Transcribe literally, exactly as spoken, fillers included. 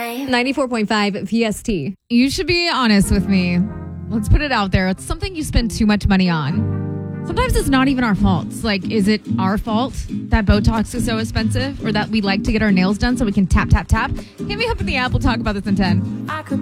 ninety-four point five P S T. You should be honest with me. Let's put it out there. It's something you spend too much money on. Sometimes it's not even our fault. It's like, is it our fault that Botox is so expensive or that we like to get our nails done so we can tap, tap, tap? Hit me up in the app. We'll talk about this in ten. I could